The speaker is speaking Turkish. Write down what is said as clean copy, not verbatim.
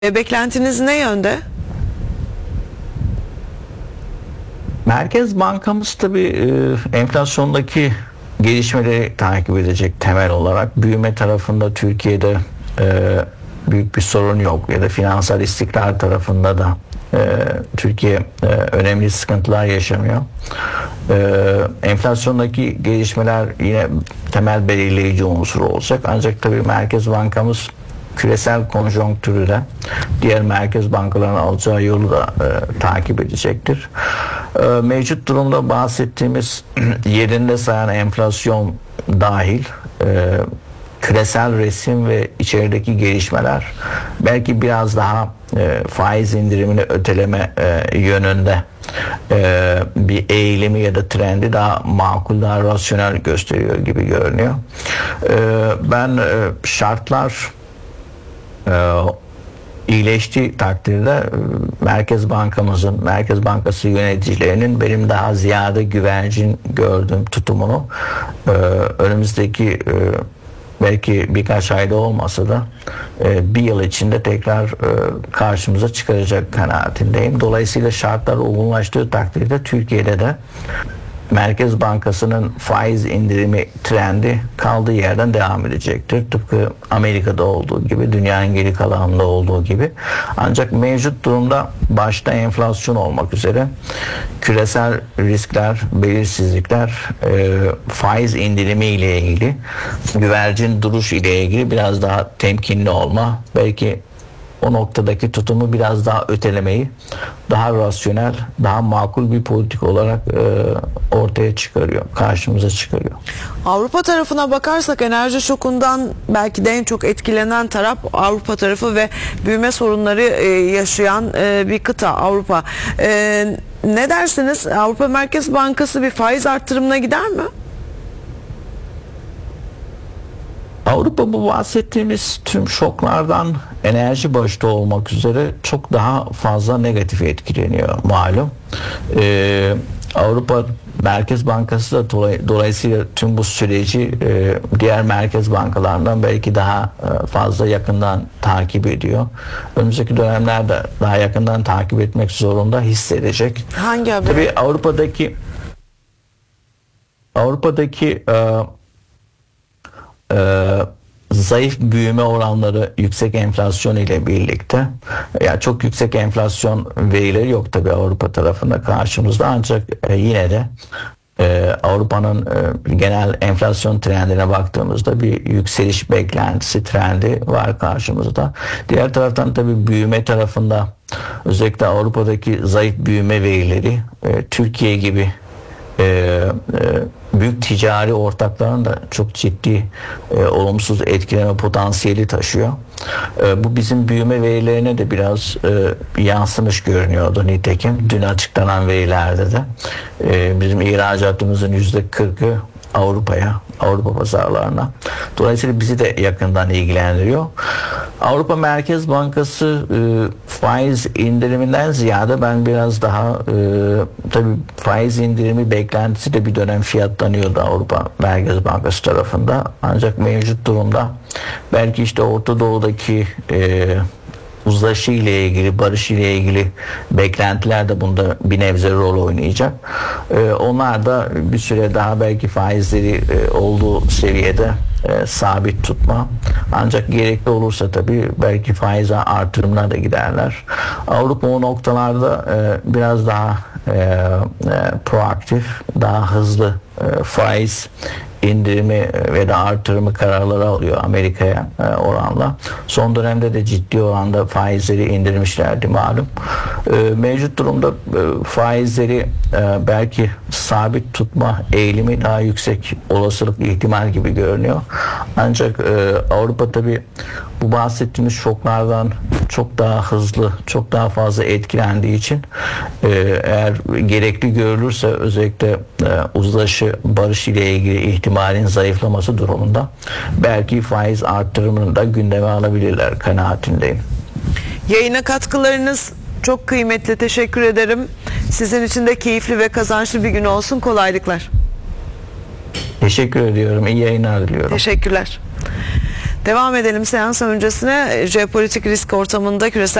Beklentiniz ne yönde? Merkez Bankamız tabii enflasyondaki gelişmeleri takip edecek temel olarak. Büyüme tarafında Türkiye'de büyük bir sorun yok ya da finansal istikrar tarafında da Türkiye önemli sıkıntılar yaşamıyor. Enflasyondaki gelişmeler yine temel belirleyici unsur olacak. Ancak tabii Merkez Bankamız küresel konjonktürü de diğer merkez bankalarının alacağı yolu da takip edecektir. Mevcut durumda bahsettiğimiz yerinde sayan enflasyon dahil küresel resim ve içerideki gelişmeler belki biraz daha faiz indirimini öteleme yönünde bir eğilimi ya da trendi daha makul, daha rasyonel gösteriyor gibi görünüyor. Ben şartlar iyileştiği takdirde Merkez Bankası yöneticilerinin benim daha ziyade güvercin gördüğüm tutumunu önümüzdeki belki birkaç ayda olmasa da bir yıl içinde tekrar karşımıza çıkaracak kanaatindeyim. Dolayısıyla şartlar olgunlaştığı takdirde Türkiye'de de Merkez Bankası'nın faiz indirimi trendi kaldığı yerden devam edecektir. Tıpkı Amerika'da olduğu gibi, dünyanın geri kalanında olduğu gibi. Ancak mevcut durumda başta enflasyon olmak üzere küresel riskler, belirsizlikler, faiz indirimi ile ilgili, güvercin duruş ile ilgili biraz daha temkinli olma, belki o noktadaki tutumu biraz daha ötelemeyi daha rasyonel, daha makul bir politik olarak ortaya çıkarıyor, karşımıza çıkarıyor. Avrupa tarafına bakarsak enerji şokundan belki de en çok etkilenen taraf Avrupa tarafı ve büyüme sorunları yaşayan bir kıta Avrupa. Ne dersiniz? Avrupa Merkez Bankası bir faiz artırımına gider mi? Avrupa bu bahsettiğimiz tüm şoklardan enerji başta olmak üzere çok daha fazla negatif etkileniyor malum. Avrupa Merkez Bankası da dolayısıyla tüm bu süreci diğer merkez bankalarından belki daha fazla yakından takip ediyor. Önümüzdeki dönemlerde daha yakından takip etmek zorunda hissedecek. Hangi haber? Tabii Avrupa'daki zayıf büyüme oranları yüksek enflasyon ile birlikte, yani çok yüksek enflasyon verileri yok tabii Avrupa tarafında karşımızda, ancak yine de Avrupa'nın genel enflasyon trendine baktığımızda bir yükseliş beklentisi trendi var karşımızda. Diğer taraftan tabii büyüme tarafında özellikle Avrupa'daki zayıf büyüme verileri Türkiye gibi büyük ticari ortakların da çok ciddi olumsuz etkileme potansiyeli taşıyor. Bu bizim büyüme verilerine de biraz yansımış görünüyordu nitekim. Dün açıklanan verilerde de bizim ihracatımızın %40'ı Avrupa pazarlarına. Dolayısıyla bizi de yakından ilgilendiriyor. Avrupa Merkez Bankası faiz indiriminden ziyade ben biraz daha tabii faiz indirimi beklentisi de bir dönem fiyatlanıyordu Avrupa Merkez Bankası tarafında. Ancak mevcut durumda belki işte Orta Doğu'daki uzlaşı ile ilgili, barış ile ilgili beklentiler de bunda bir nebze rol oynayacak. Onlar da bir süre daha belki faizleri olduğu seviyede sabit tutma. Ancak gerekli olursa tabii belki faiz artırımına da giderler. Avrupa o noktalarda biraz daha proaktif, daha hızlı faiz indirimi ve de artırımı kararları alıyor Amerika'ya oranla. Son dönemde de ciddi oranda faizleri indirmişlerdi malum. Mevcut durumda faizleri belki sabit tutma eğilimi daha yüksek olasılık ihtimal gibi görünüyor. Ancak Avrupa tabii bu bahsettiğimiz şoklardan çok daha hızlı, çok daha fazla etkilendiği için eğer gerekli görülürse özellikle uzlaşı, barış ile ilgili ihtimalin zayıflaması durumunda belki faiz artırımını da gündeme alabilirler kanaatindeyim. Yayına katkılarınız çok kıymetli. Teşekkür ederim. Sizin için de keyifli ve kazançlı bir gün olsun. Kolaylıklar. Teşekkür ediyorum. İyi yayınlar diliyorum. Teşekkürler. Devam edelim seans öncesine. Jeopolitik risk ortamında küresel